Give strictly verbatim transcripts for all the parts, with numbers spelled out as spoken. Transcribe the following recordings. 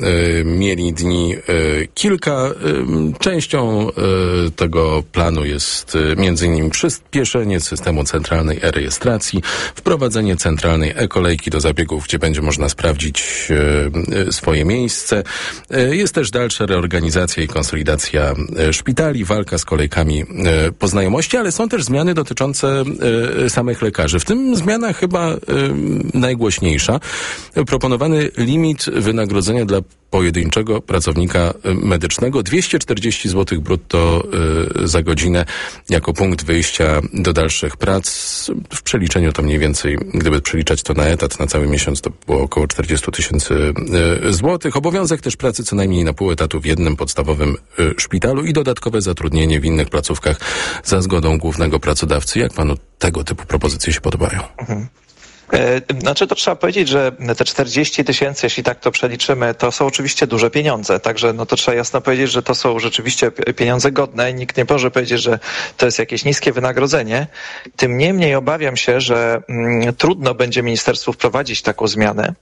mieli dni kilka. Częścią tego planu jest między innymi przyspieszenie systemu centralnej e-rejestracji, wprowadzenie centralnej e-kolejki do zabiegów, gdzie będzie można sprawdzić swoje miejsce. Jest też dalsza reorganizacja i konsolidacja szpitali, walka z kolejkami po znajomości, ale są też zmiany dotyczące samych lekarzy. W tym zmiana chyba najgłośniejsza. Proponowany limit wynagrodzenia dla pojedynczego pracownika medycznego dwieście czterdzieści złotych brutto y, za godzinę jako punkt wyjścia do dalszych prac. W przeliczeniu to mniej więcej, gdyby przeliczać to na etat, na cały miesiąc, to było około czterdzieści tysięcy y, złotych. Obowiązek też pracy co najmniej na pół etatu w jednym podstawowym y, szpitalu i dodatkowe zatrudnienie w innych placówkach za zgodą głównego pracodawcy. Jak panu tego typu propozycje się podobają? Mhm. Znaczy to trzeba powiedzieć, że te czterdzieści tysięcy, jeśli tak to przeliczymy, to są oczywiście duże pieniądze. Także no to trzeba jasno powiedzieć, że to są rzeczywiście pieniądze godne. Nikt nie może powiedzieć, że to jest jakieś niskie wynagrodzenie. Tym niemniej obawiam się, że mm, trudno będzie ministerstwu wprowadzić taką zmianę.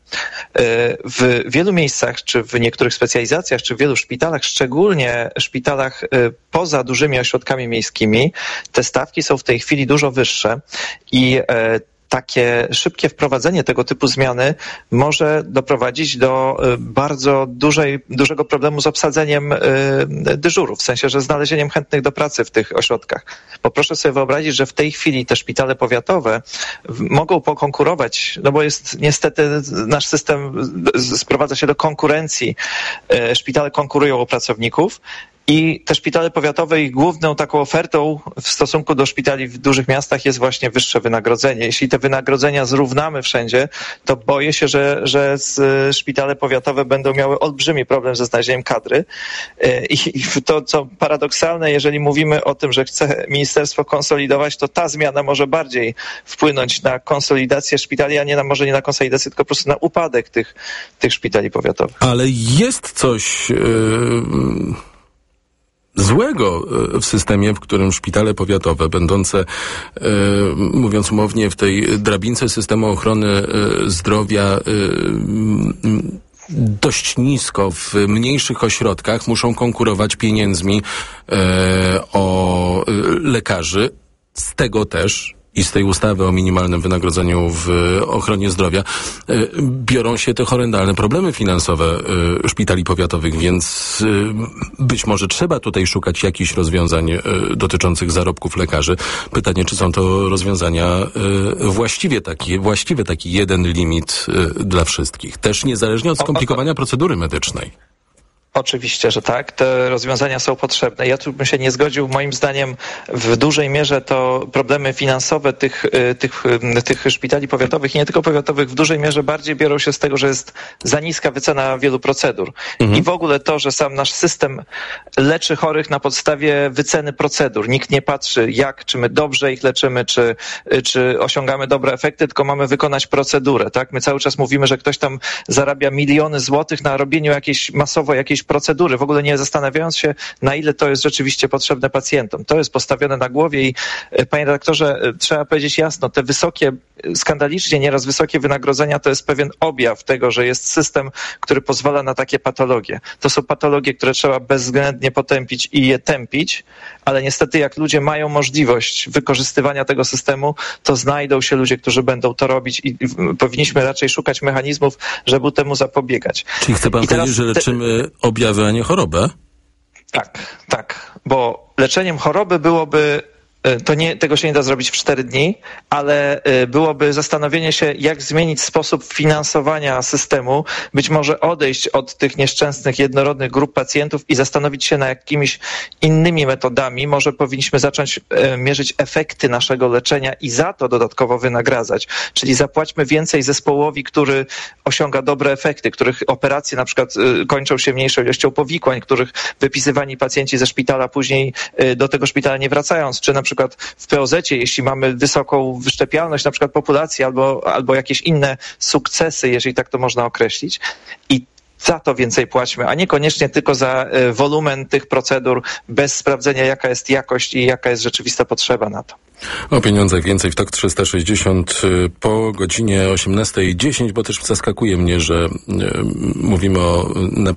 W wielu miejscach, czy w niektórych specjalizacjach, czy w wielu szpitalach, szczególnie szpitalach poza dużymi ośrodkami miejskimi, te stawki są w tej chwili dużo wyższe i takie szybkie wprowadzenie tego typu zmiany może doprowadzić do bardzo dużej, dużego problemu z obsadzeniem dyżurów, w sensie, że znalezieniem chętnych do pracy w tych ośrodkach. Bo proszę sobie wyobrazić, że w tej chwili te szpitale powiatowe mogą pokonkurować, no bo jest niestety nasz system sprowadza się do konkurencji. Szpitale konkurują o pracowników. I te szpitale powiatowe, ich główną taką ofertą w stosunku do szpitali w dużych miastach jest właśnie wyższe wynagrodzenie. Jeśli te wynagrodzenia zrównamy wszędzie, to boję się, że, że szpitale powiatowe będą miały olbrzymi problem ze znalezieniem kadry. I to, co paradoksalne, jeżeli mówimy o tym, że chce ministerstwo konsolidować, to ta zmiana może bardziej wpłynąć na konsolidację szpitali, a nie na, może nie na konsolidację, tylko po prostu na upadek tych, tych szpitali powiatowych. Ale jest coś... Yy... złego w systemie, w którym szpitale powiatowe, będące, e, mówiąc umownie, w tej drabince systemu ochrony e, zdrowia e, dość nisko w mniejszych ośrodkach, muszą konkurować pieniędzmi e, o lekarzy. Z tego też i z tej ustawy o minimalnym wynagrodzeniu w ochronie zdrowia biorą się te horrendalne problemy finansowe szpitali powiatowych, więc być może trzeba tutaj szukać jakichś rozwiązań dotyczących zarobków lekarzy. Pytanie, czy są to rozwiązania właściwie taki, właściwy taki jeden limit dla wszystkich, też niezależnie od skomplikowania procedury medycznej. Oczywiście, że tak. Te rozwiązania są potrzebne. Ja tu bym się nie zgodził. Moim zdaniem w dużej mierze to problemy finansowe tych, tych, tych szpitali powiatowych i nie tylko powiatowych w dużej mierze bardziej biorą się z tego, że jest za niska wycena wielu procedur. Mhm. I w ogóle to, że sam nasz system leczy chorych na podstawie wyceny procedur. Nikt nie patrzy jak, czy my dobrze ich leczymy, czy, czy osiągamy dobre efekty, tylko mamy wykonać procedurę. Tak? My cały czas mówimy, że ktoś tam zarabia miliony złotych na robieniu jakiejś masowo jakiejś procedury, w ogóle nie zastanawiając się, na ile to jest rzeczywiście potrzebne pacjentom. To jest postawione na głowie i panie redaktorze, trzeba powiedzieć jasno, te wysokie, skandalicznie nieraz wysokie wynagrodzenia to jest pewien objaw tego, że jest system, który pozwala na takie patologie. To są patologie, które trzeba bezwzględnie potępić i je tępić, ale niestety jak ludzie mają możliwość wykorzystywania tego systemu, to znajdą się ludzie, którzy będą to robić i powinniśmy raczej szukać mechanizmów, żeby temu zapobiegać. Czyli chce pan powiedzieć, że leczymy te... objawy, a nie chorobę? Tak, tak, bo leczeniem choroby byłoby, to nie, tego się nie da zrobić w cztery dni, ale byłoby zastanowienie się, jak zmienić sposób finansowania systemu, być może odejść od tych nieszczęsnych, jednorodnych grup pacjentów i zastanowić się nad jakimiś innymi metodami. Może powinniśmy zacząć mierzyć efekty naszego leczenia i za to dodatkowo wynagradzać. Czyli zapłaćmy więcej zespołowi, który osiąga dobre efekty, których operacje na przykład kończą się mniejszą ilością powikłań, których wypisywani pacjenci ze szpitala później do tego szpitala nie wracając, czy na przykład w P O Z-cie, jeśli mamy wysoką wyszczepialność na przykład populacji albo, albo jakieś inne sukcesy, jeżeli tak to można określić. I za to więcej płaćmy, a niekoniecznie tylko za wolumen tych procedur bez sprawdzenia, jaka jest jakość i jaka jest rzeczywista potrzeba na to. O pieniądzach więcej w TOK trzysta sześćdziesiąt po godzinie osiemnastej dziesięć, bo też zaskakuje mnie, że mówimy o